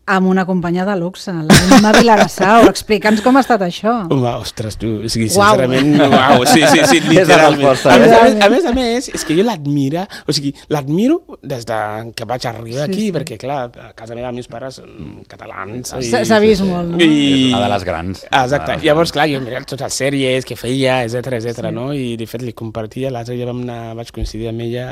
amb una companya de luxe, l'Emma Vilarassau. Explica'ns com ha estat això. Home, ostres, tu, o sigui, sincerament, uau, sí, literalment. A més, és que jo l'admiro des que vaig arribar aquí, perquè, clar, a casa meva meus pares són catalans. S'ha vist molt, no? És una de les grans. Exacte. Llavors, clar, jo mirava totes les sèries que feia, etcètera, no? I, de fet, li compartia. L'altre dia vaig coincidir amb ella,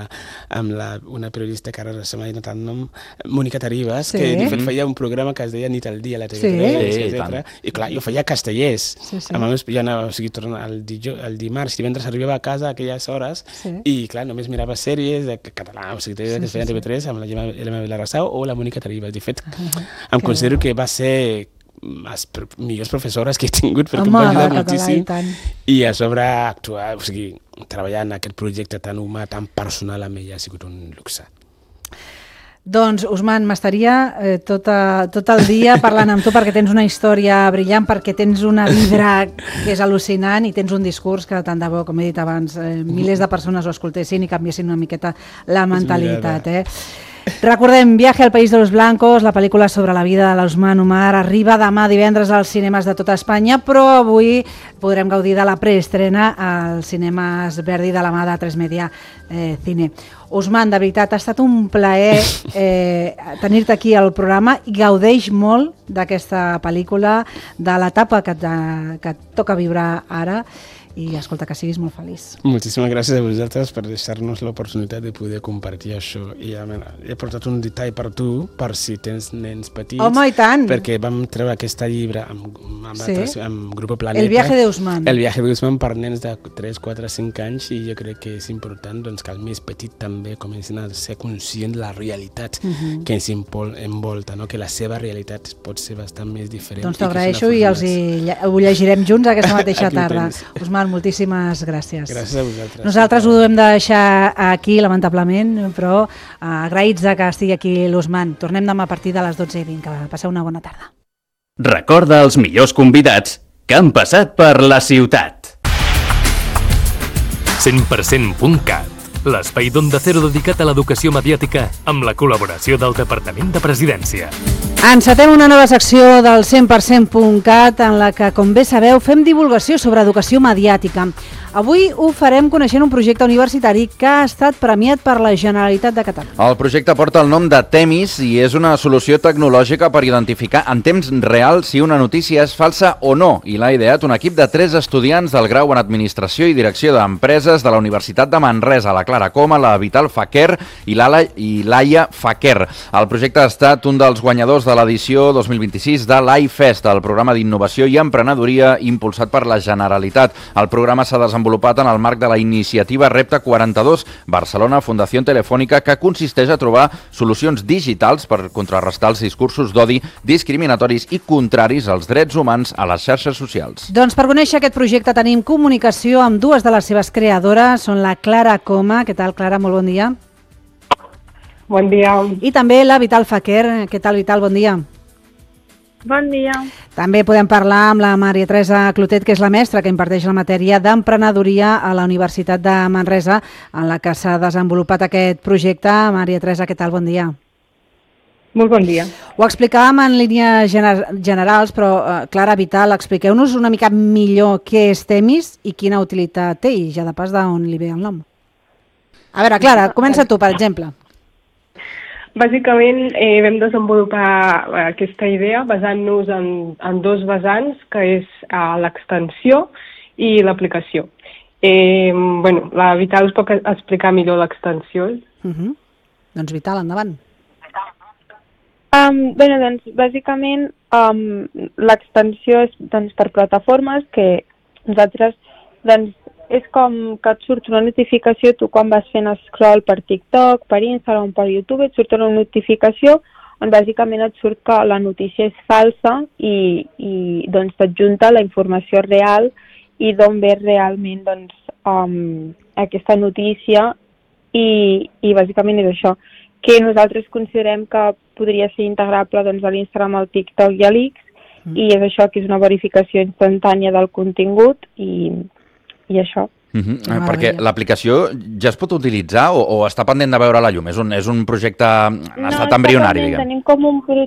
amb una periodista que ara se m'ha donat el nom, Mònica Taribas, que, de fet, feia un programa que es deia Nit al dia a la TV3, etcètera. I clar, jo feia castellers. A més, jo anava, o sigui, el dimarts, divendres arribava a casa a aquelles hores i, clar, només mirava sèries de català, o sigui, que es feia a TV3 amb la Emma Vilarassau o la Mònica Taribas. De fet, em considero que va ser les millors professores que he tingut perquè em va ajudar moltíssim i a sobre actuar, o sigui, treballar en aquest projecte tan humà, tan personal amb ella ha sigut un luxe. Doncs, Ousmane, m'estaria tot el dia parlant amb tu perquè tens una història brillant, perquè tens una vibra que és al·lucinant i tens un discurs que tant de bo, com he dit abans, milers de persones ho escoltessin i canviessin una miqueta la mentalitat. Recordem, Viaje al País de los Blancos, la pel·lícula sobre la vida de l'Ousmane Omar, arriba demà divendres als cinemes de tota Espanya, però avui podrem gaudir de la preestrena als cinemes Verdi de la mà de 3 Media Cine. Ousmane, de veritat, ha estat un plaer tenir-te aquí al programa i gaudeix molt d'aquesta pel·lícula, de l'etapa que et toca viure ara. I escolta, que siguis molt feliç. Moltíssimes gràcies a vosaltres per deixar-nos l'oportunitat de poder compartir això. I he portat un detall per tu, per si tens nens petits. Home, i tant! Perquè vam treure aquest llibre amb Grupo Planeta. El viaje de Ousmane. El viaje de Ousmane per nens de 3, 4, 5 anys i jo crec que és important que el més petit també comencin a ser conscient de la realitat que ens envolta, que la seva realitat pot ser bastant més diferent. Doncs t'agraeixo i ho llegirem junts aquesta mateixa tarda. Ousmane, moltíssimes gràcies. Gràcies a vosaltres. Nosaltres ho hem de deixar aquí, lamentablement, però agraïts que estigui aquí l'Ousmane. Tornem demà a partir de les 12:20. Que passeu una bona tarda. Recorda els millors convidats que han passat per la ciutat. 100%.cat, l'espai d'Onda Cero dedicat a l'educació mediàtica amb la col·laboració del Departament de Presidència. Encetem una nova secció del 100%.cat en la que, com bé sabeu, fem divulgació sobre educació mediàtica. Avui ho farem coneixent un projecte universitari que ha estat premiat per la Generalitat de Catalunya. El projecte porta el nom de Temis i és una solució tecnològica per identificar en temps real si una notícia és falsa o no, i l'ha ideat un equip de 3 estudiants del grau en Administració i Direcció d'Empreses de la Universitat de Manresa, la Clara Coma, la Vital Faquer i l'Aia Faquer. El projecte ha estat un dels guanyadors de l'edició 2026 de l'AIFest, el programa d'innovació i emprenedoria impulsat per la Generalitat. El programa s'ha desenvolupat en el marc de la iniciativa Repte 42 Barcelona Fundació Telefònica, que consisteix a trobar solucions digitals per contrarrestar els discursos d'odi discriminatoris i contraris als drets humans a les xarxes socials. Doncs per conèixer aquest projecte tenim comunicació amb dues de les seves creadores, són la Clara Coma. Què tal, Clara? Molt bon dia. Bon dia. I també la Vital Faquer. Què tal, Vital? Bon dia. Bon dia. També podem parlar amb la Maria Teresa Clotet, que és la mestra que imparteix la matèria d'emprenedoria a la Universitat de Manresa, en la que s'ha desenvolupat aquest projecte. Maria Teresa, què tal? Bon dia. Molt bon dia. Ho explicàvem en línies generals, però, Clara, Vital, expliqueu-nos una mica millor què és Temis i quina utilitat té, i ja de pas d'on li ve el nom. A veure, Clara, comença tu, per exemple. Bàsicament vam desenvolupar aquesta idea basant-nos en dos vessants, que és l'extensió i l'aplicació. La Vital us pot explicar millor l'extensió. Doncs Vital, endavant. Doncs bàsicament l'extensió és per plataformes que nosaltres és com que et surt una notificació, tu quan vas fent scroll per TikTok, per Instagram, per YouTube, et surt una notificació on bàsicament et surt que la notícia és falsa i doncs t'adjunta la informació real i d'on ve realment aquesta notícia i bàsicament és això, que nosaltres considerem que podria ser integrable a l'Instagram, al TikTok i a l'X, i és això, que és una verificació instantània del contingut i això. Perquè l'aplicació ja es pot utilitzar o està pendent de veure la llum? És un projecte en estat embrionari, diguem. Tenim com un